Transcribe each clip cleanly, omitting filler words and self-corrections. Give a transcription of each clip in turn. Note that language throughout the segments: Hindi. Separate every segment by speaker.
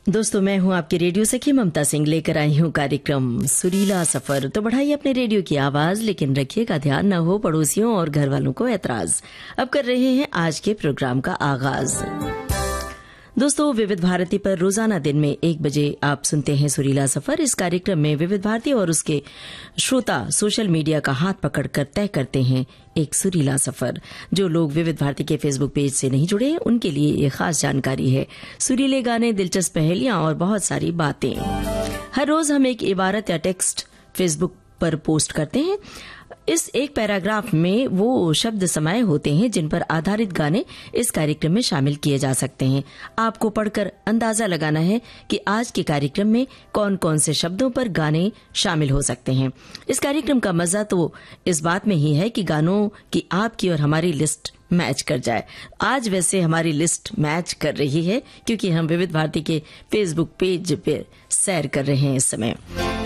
Speaker 1: दोस्तों, मैं हूं आपकी रेडियो सखी ममता सिंह, लेकर आई हूं कार्यक्रम सुरीला सफर। तो बढ़ाइए अपने रेडियो की आवाज, लेकिन रखिएगा ध्यान न हो पड़ोसियों और घर वालों को ऐतराज। अब कर रहे हैं आज के प्रोग्राम का आगाज। दोस्तों, विविध भारती पर रोजाना दिन में 1 बजे आप सुनते हैं सुरीला सफर। इस कार्यक्रम में विविध भारती और उसके श्रोता सोशल मीडिया का हाथ पकड़कर तय करते हैं एक सुरीला सफर। जो लोग विविध भारती के फेसबुक पेज से नहीं जुड़े हैं, उनके लिए ये खास जानकारी है। सुरीले गाने, दिलचस्प पहेलियां और बहुत सारी बातें। हर रोज हम एक इबारत या टेक्स्ट फेसबुक पर पोस्ट करते हैं। इस एक पैराग्राफ में वो शब्द समाये होते हैं जिन पर आधारित गाने इस कार्यक्रम में शामिल किए जा सकते हैं। आपको पढ़कर अंदाजा लगाना है कि आज के कार्यक्रम में कौन कौन से शब्दों पर गाने शामिल हो सकते हैं। इस कार्यक्रम का मजा तो इस बात में ही है कि गानों की आपकी और हमारी लिस्ट मैच कर जाए। आज वैसे हमारी लिस्ट मैच कर रही है क्योंकि हम विविध भारती के फेसबुक पेज पर सैर कर रहे हैं इस समय।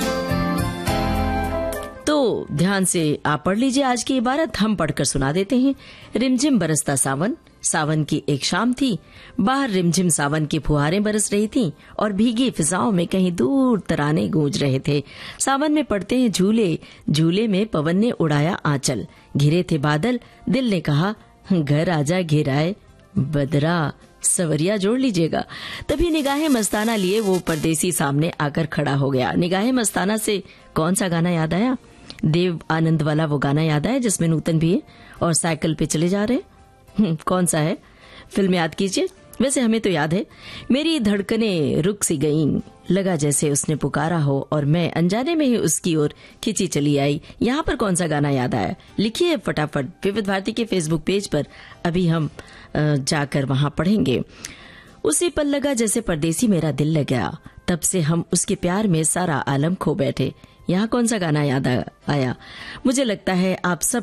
Speaker 1: तो ध्यान से आप पढ़ लीजिए आज की इबारत, हम पढ़कर सुना देते हैं। रिमझिम बरसता सावन, सावन की एक शाम थी। बाहर रिमझिम सावन की फुहारें बरस रही थीं और भीगी फिजाओं में कहीं दूर तराने गूंज रहे थे। सावन में पड़ते हैं झूले, झूले में पवन ने उड़ाया आंचल। घिरे थे बादल, दिल ने कहा घर आजा घेराए बदरा, सवरिया जोड़ लीजिएगा। तभी निगाहें मस्ताना लिए वो परदेसी सामने आकर खड़ा हो गया। निगाहें मस्ताना से कौन सा गाना याद आया? देव आनंद वाला वो गाना याद आया जिसमें नूतन भी है और साइकिल पे चले जा रहे। कौन सा है? फिल्म याद कीजिए। वैसे हमें तो याद है, मेरी धड़कनें रुक सी गईं, लगा जैसे उसने पुकारा हो और मैं अनजाने में ही उसकी ओर खिंची चली आई। यहाँ पर कौन सा गाना याद आया? लिखिए फटाफट विविध भारती के फेसबुक पेज पर। अभी हम जाकर वहां पढ़ेंगे। उसी पल लगा जैसे परदेसी मेरा दिल लग गया, तब से हम उसके प्यार में सारा आलम खो बैठे। यहाँ कौन सा गाना याद आया? मुझे लगता है आप सब